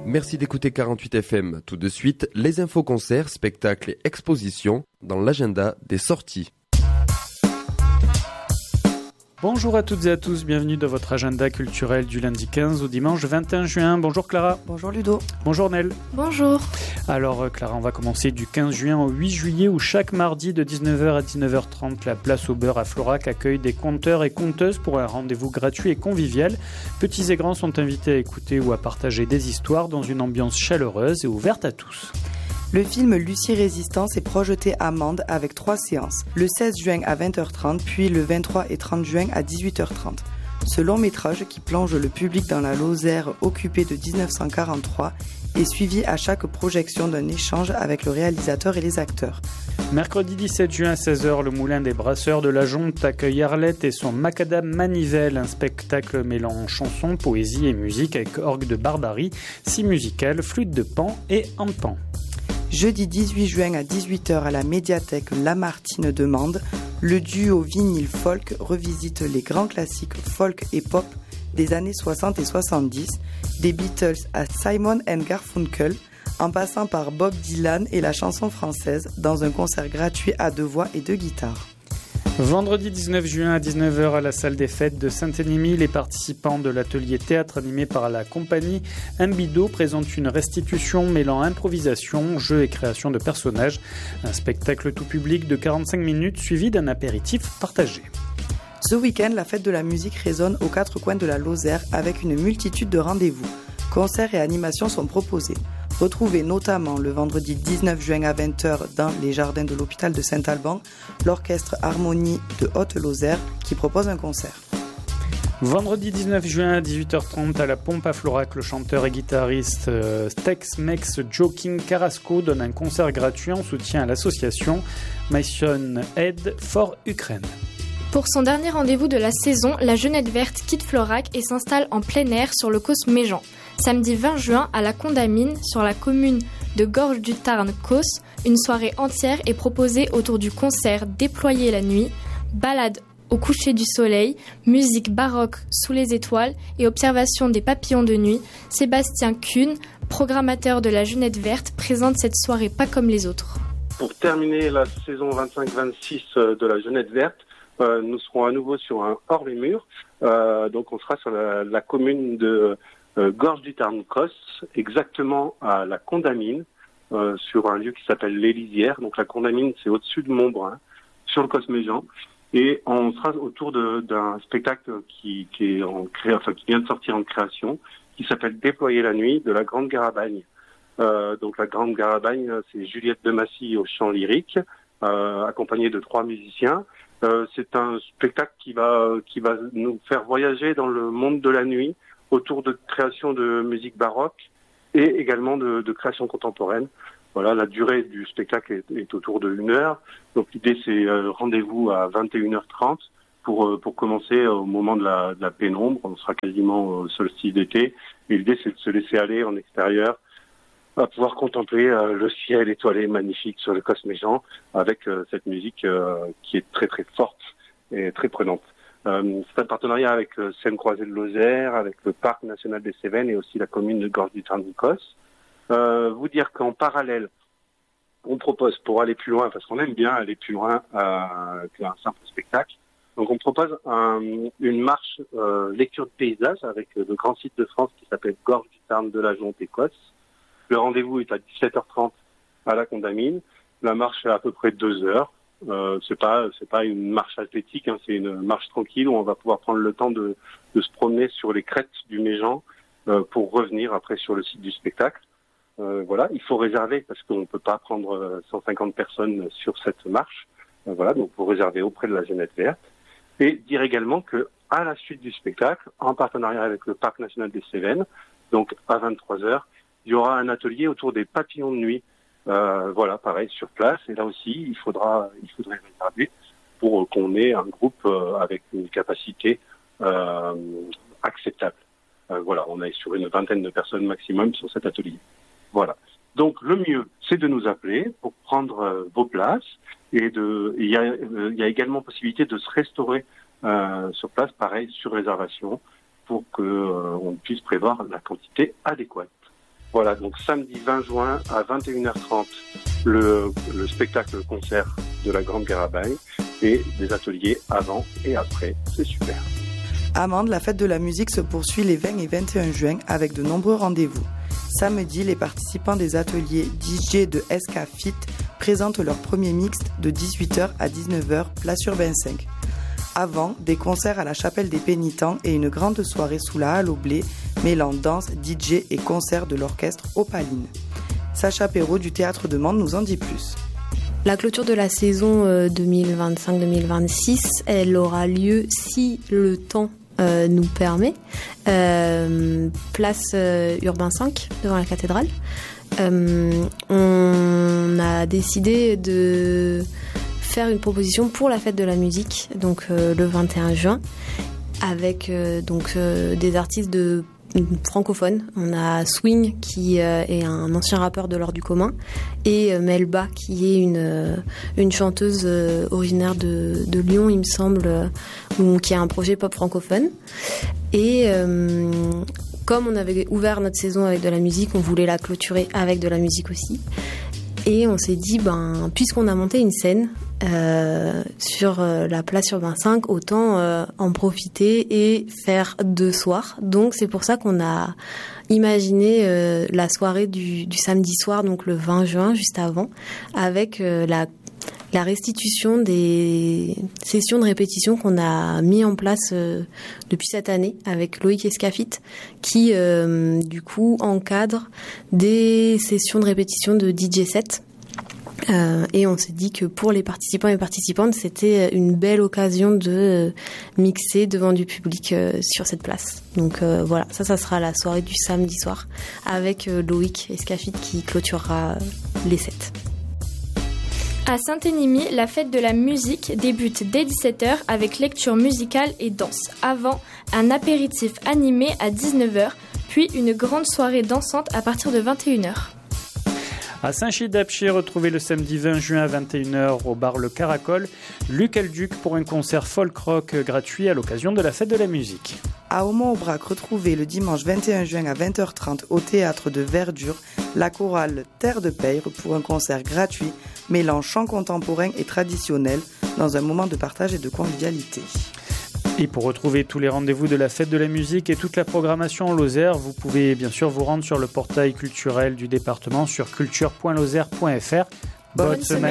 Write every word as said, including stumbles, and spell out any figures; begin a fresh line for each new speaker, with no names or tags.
Merci d'écouter quarante-huit F M. Tout de suite, les infos concerts, spectacles et expositions dans l'agenda des sorties.
Bonjour à toutes et à tous, bienvenue dans votre agenda culturel du lundi quinze au dimanche vingt et un juin. Bonjour Clara.
Bonjour Ludo.
Bonjour Nel.
Bonjour.
Alors Clara, on va commencer du quinze juin au huit juillet où chaque mardi de dix-neuf heures à dix-neuf heures trente, la place au beurre à Florac accueille des conteurs et conteuses pour un rendez-vous gratuit et convivial. Petits et grands sont invités à écouter ou à partager des histoires dans une ambiance chaleureuse et ouverte à tous.
Le film Lucie Résistance est projeté à Mende avec trois séances, le seize juin à vingt heures trente, puis le vingt-trois et trente juin à dix-huit heures trente. Ce long métrage qui plonge le public dans la Lozère occupée de dix-neuf cent quarante-trois est suivi à chaque projection d'un échange avec le réalisateur et les acteurs.
Mercredi dix-sept juin à seize heures, le Moulin des Brasseurs de la Jonte accueille Arlette et son Macadam Manivelle, un spectacle mêlant chansons, poésie et musique avec orgue de barbarie, scie musicale, flûte de pan et handpan.
Jeudi dix-huit juin à dix-huit heures à la médiathèque Lamartine de Mende, le duo vinyle folk revisite les grands classiques folk et pop des années soixante et soixante-dix, des Beatles à Simon and Garfunkel, en passant par Bob Dylan et la chanson française dans un concert gratuit à deux voix et deux guitares.
Vendredi dix-neuf juin à dix-neuf heures à la salle des fêtes de Saint-Émile, les participants de l'atelier théâtre animé par la compagnie Ambido présentent une restitution mêlant improvisation, jeu et création de personnages. Un spectacle tout public de quarante-cinq minutes suivi d'un apéritif partagé.
Ce week-end, la fête de la musique résonne aux quatre coins de la Lozère avec une multitude de rendez-vous. Concerts et animations sont proposés. Retrouvez notamment le vendredi dix-neuf juin à vingt heures dans les jardins de l'hôpital de Saint-Alban l'orchestre Harmonie de Haute-Lozère qui propose un concert.
Vendredi dix-neuf juin à dix-huit heures trente à la Pompe à Florac, le chanteur et guitariste euh, Tex-Mex Joking Carrasco donne un concert gratuit en soutien à l'association Mission Aid for Ukraine.
Pour son dernier rendez-vous de la saison, la Jeunette Verte quitte Florac et s'installe en plein air sur le Causse Méjean. Samedi vingt juin, à la Condamine, sur la commune de Gorges-du-Tarn-Causse, une soirée entière est proposée autour du concert Déployer la nuit, balade au coucher du soleil, musique baroque sous les étoiles et observation des papillons de nuit. Sébastien Kuhn, programmateur de la Jeunette Verte, présente cette soirée pas comme les autres.
Pour terminer la saison vingt-cinq vingt-six de la Jeunette Verte, euh, nous serons à nouveau sur un hors-les-murs. Euh, donc on sera sur la, la commune de Euh, Gorge du Tarn-Causse, exactement à la Condamine, euh, sur un lieu qui s'appelle l'Élisière. Donc la Condamine, c'est au-dessus de Montbrun, sur le Causse Méjean. Et on sera autour de, d'un spectacle qui, qui, est en cré... enfin, qui vient de sortir en création, qui s'appelle Déployer la nuit, de la Grande Garabagne. Euh, donc la Grande Garabagne, c'est Juliette de Massy au chant lyrique, euh, accompagnée de trois musiciens. Euh, c'est un spectacle qui va, qui va nous faire voyager dans le monde de la nuit, autour de création de musique baroque et également de, de création contemporaine. Voilà, la durée du spectacle est, est autour de une heure. Donc l'idée, c'est euh, rendez-vous à vingt et une heures trente pour euh, pour commencer au moment de la, de la pénombre. On sera quasiment au solstice d'été. Et l'idée, c'est de se laisser aller en extérieur, à pouvoir contempler euh, le ciel étoilé magnifique sur le Causse Méjean avec euh, cette musique euh, qui est très très forte et très prenante. Euh, c'est un partenariat avec euh, Seine Croisée de Lozère, avec le Parc National des Cévennes et aussi la commune de Gorge du Tarn-Causse. Euh, vous dire qu'en parallèle, on propose pour aller plus loin, parce qu'on aime bien aller plus loin euh, qu'un simple spectacle, donc on propose un, une marche euh, lecture de paysages avec euh, le grand site de France qui s'appelle Gorge du Tarn de la Jonte Écosse. Le rendez-vous est à dix-sept heures trente à la Condamine. La marche est à peu près deux heures. Euh, c'est pas c'est pas une marche athlétique, hein, c'est une marche tranquille où on va pouvoir prendre le temps de, de se promener sur les crêtes du Méjean euh, pour revenir après sur le site du spectacle. Euh, voilà, il faut réserver parce qu'on peut pas prendre cent cinquante personnes sur cette marche. Euh, voilà, donc vous réservez auprès de la Jeunette Verte. Et dire également que à la suite du spectacle, en partenariat avec le Parc National des Cévennes, donc à vingt-trois heures, il y aura un atelier autour des papillons de nuit. Euh, voilà, pareil, sur place. Et là aussi, il faudra, il faudrait réserver pour qu'on ait un groupe euh, avec une capacité euh, acceptable. Euh, voilà, on est sur une vingtaine de personnes maximum sur cet atelier. Voilà. Donc le mieux, c'est de nous appeler pour prendre euh, vos places. Et de, il y a, euh, il y a également possibilité de se restaurer euh, sur place, pareil, sur réservation, pour que euh, on puisse prévoir la quantité adéquate. Voilà, donc samedi vingt juin à vingt et une heures trente, le, le spectacle le concert de la Grande Garabagne et des ateliers avant et après. C'est super.
À Mende, la fête de la musique se poursuit les vingt et vingt et un juin avec de nombreux rendez-vous. Samedi, les participants des ateliers D J de S K Fit présentent leur premier mixte de dix-huit heures à dix-neuf heures, place Urbain cinq. Avant, des concerts à la Chapelle des Pénitents et une grande soirée sous la halle au blé, mêlant danse, D J et concert de l'orchestre Opaline. Sacha Perrault du Théâtre de Mende nous en dit plus.
La clôture de la saison deux mille vingt-cinq deux mille vingt-six, elle aura lieu si le temps euh, nous permet. Euh, place euh, Urbain cinq, devant la cathédrale. Euh, on a décidé de faire une proposition pour la fête de la musique, donc euh, le vingt et un juin, avec euh, donc euh, des artistes de francophones. On a Swing qui euh, est un ancien rappeur de l'Ordre du commun et euh, Melba qui est une euh, une chanteuse euh, originaire de, de Lyon, il me semble, euh, qui a un projet pop francophone. Et euh, comme on avait ouvert notre saison avec de la musique, on voulait la clôturer avec de la musique aussi. Et on s'est dit, ben, puisqu'on a monté une scène euh, sur euh, la place Urbain cinq, autant euh, en profiter et faire deux soirs. Donc c'est pour ça qu'on a imaginé euh, la soirée du, du samedi soir, donc le vingt juin, juste avant, avec euh, la la restitution des sessions de répétition qu'on a mis en place euh, depuis cette année avec Loïc Escafit, qui euh, du coup encadre des sessions de répétition de D J set. Euh, et on s'est dit que pour les participants et participantes, c'était une belle occasion de euh, mixer devant du public euh, sur cette place. Donc euh, voilà, ça, ça sera la soirée du samedi soir avec euh, Loïc Escafit qui clôturera les sets.
À Saint-Énimie, la fête de la musique débute dès dix-sept heures avec lecture musicale et danse. Avant, un apéritif animé à dix-neuf heures, puis une grande soirée dansante à partir de vingt et une heures.
À Saint-Chid-d'Apcher, retrouvez le samedi vingt juin à vingt et une heures au bar Le Caracol, Luc Alduc pour un concert folk-rock gratuit à l'occasion de la fête de la musique.
À Aumont-Aubrac, retrouvez le dimanche vingt et un juin à vingt heures trente au théâtre de Verdure la chorale Terre de Peyre pour un concert gratuit mêlant chant contemporain et traditionnel dans un moment de partage et de convivialité.
Et pour retrouver tous les rendez-vous de la fête de la musique et toute la programmation en Lozère, vous pouvez bien sûr vous rendre sur le portail culturel du département sur culture point lozère point f r. Bonne, Bonne semaine.